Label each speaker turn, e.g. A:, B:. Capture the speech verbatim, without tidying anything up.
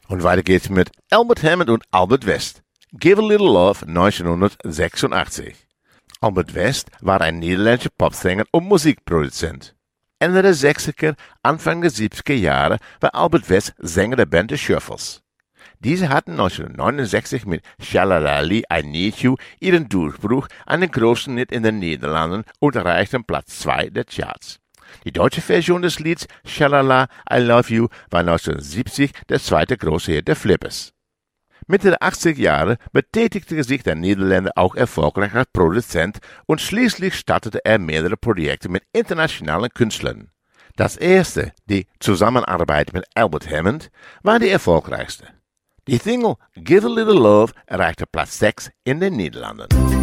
A: Und weiter geht's mit Albert Hammond und Albert West. Give a Little Love neunzehnhundertsechsundachtzig. Albert West war ein niederländischer Popsänger und Musikproduzent. Ende der sechziger, Anfang der siebziger Jahre war Albert West Sänger der Band The Shuffles. Diese hatten neunzehnhundertneunundsechzig mit Shalalali I Need You ihren Durchbruch an den großen Hit in den Niederlanden und erreichten Platz zwei der Charts. Die deutsche Version des Lieds Shalala I Love You war neunzehnhundertsiebzig der zweite große Hit der Flippers. Mitte der achtziger Jahre betätigte sich der Niederländer auch erfolgreich als Produzent und schließlich startete er mehrere Projekte mit internationalen Künstlern. Das erste, die Zusammenarbeit mit Albert Hammond, war die erfolgreichste. Die Single Give a Little Love erreichte Platz sechs in den Niederlanden.